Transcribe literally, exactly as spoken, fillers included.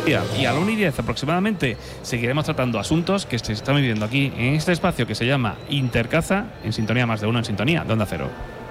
Y a la una y diez aproximadamente seguiremos tratando asuntos que se están viviendo aquí en este espacio que se llama Intercaza, en sintonía más de uno, en sintonía de Onda Cero.